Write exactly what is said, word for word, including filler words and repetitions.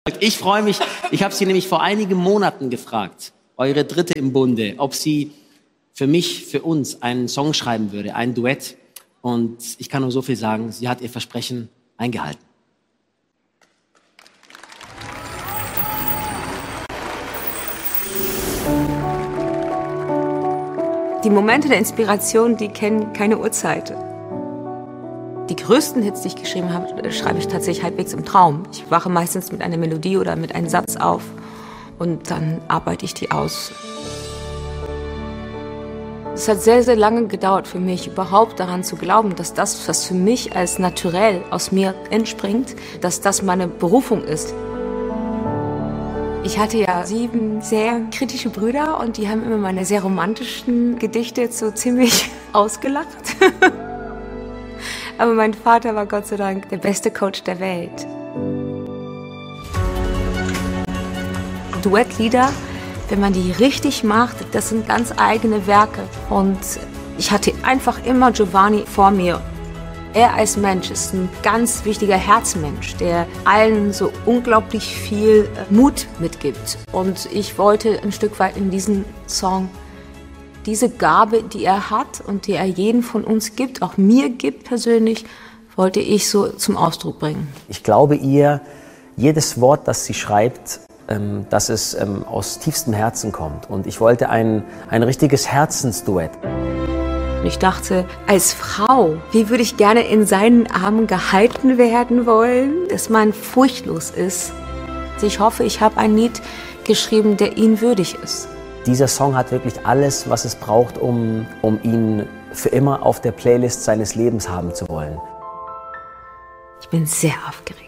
Ich freue mich, ich habe Sie nämlich vor einigen Monaten gefragt, eure Dritte im Bunde, ob sie für mich, für uns einen Song schreiben würde, ein Duett. Und ich kann nur so viel sagen, sie hat ihr Versprechen eingehalten. Die Momente der Inspiration, die kennen keine Uhrzeit. Die größten Hits, die ich geschrieben habe, schreibe ich tatsächlich halbwegs im Traum. Ich wache meistens mit einer Melodie oder mit einem Satz auf und dann arbeite ich die aus. Es hat sehr, sehr lange gedauert für mich, überhaupt daran zu glauben, dass das, was für mich als naturell aus mir entspringt, dass das meine Berufung ist. Ich hatte ja sieben sehr kritische Brüder und die haben immer meine sehr romantischen Gedichte so ziemlich ausgelacht. Aber mein Vater war Gott sei Dank der beste Coach der Welt. Duettlieder, wenn man die richtig macht, das sind ganz eigene Werke. Und ich hatte einfach immer Giovanni vor mir. Er als Mensch ist ein ganz wichtiger Herzmensch, der allen so unglaublich viel Mut mitgibt. Und ich wollte ein Stück weit in diesem Song diese Gabe, die er hat und die er jedem von uns gibt, auch mir gibt persönlich, wollte ich so zum Ausdruck bringen. Ich glaube ihr, jedes Wort, das sie schreibt, ähm, dass es ähm, aus tiefstem Herzen kommt. Und ich wollte ein, ein richtiges Herzensduett. Ich dachte, als Frau, wie würde ich gerne in seinen Armen gehalten werden wollen, dass man furchtlos ist. Ich hoffe, ich habe ein Lied geschrieben, der ihn würdig ist. Dieser Song hat wirklich alles, was es braucht, um, um ihn für immer auf der Playlist seines Lebens haben zu wollen. Ich bin sehr aufgeregt.